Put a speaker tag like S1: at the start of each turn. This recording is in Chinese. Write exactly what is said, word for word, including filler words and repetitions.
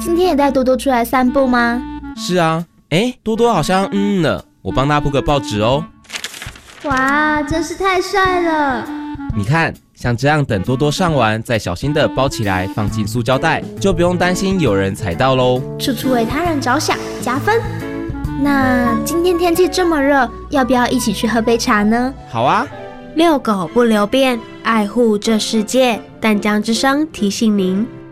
S1: 今天也带多多出来散步吗？
S2: 是啊，哎，多多好像嗯了，我帮他铺个报纸哦。
S1: 哇，真是太帅了！
S2: 你看，像这样等多多上完，再小心的包起来，放进塑胶袋，就不用担心有人踩到喽。
S1: 处处为他人着想，加分。那今天天气这么热，要不要一起去喝杯茶呢？
S2: 好啊。
S3: 遛狗不留便，爱护这世界。淡江之声提醒您。